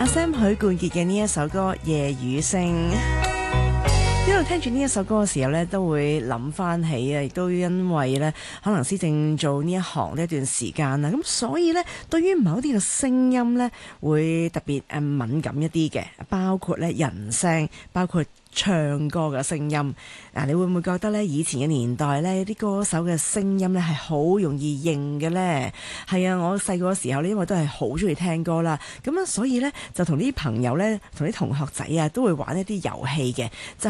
Sam 許冠傑嘅呢一首歌《夜雨聲》。一路聽住呢一首歌嘅時候呢，都會諗翻起啊，亦都因為呢，可能施正做呢一行呢一段時間啦，咁所以呢，對於某啲嘅聲音呢，會特別敏感一啲嘅，包括呢人聲，包括唱歌嘅聲音。你會唔會覺得呢？以前嘅年代呢，啲歌手嘅聲音呢係好容易認嘅呢？係啊，我細個嘅時候呢，因為都係好中意聽歌啦，咁所以呢，就同啲朋友呢，同啲同學仔啊，都會玩一啲遊戲嘅。